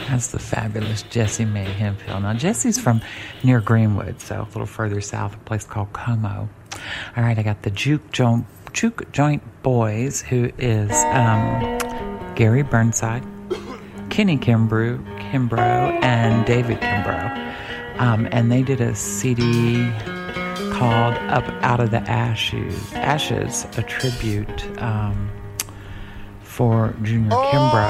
That's the fabulous Jesse May Hemphill. Now, Jesse's from near Greenwood, so a little further south, a place called Como. All right, I got the Juke Joint Boys, who is Gary Burnside, Kenny Kimbrough, and David Kimbrough. And they did a CD called Up Out of the Ashes, a tribute for Junior Kimbrough.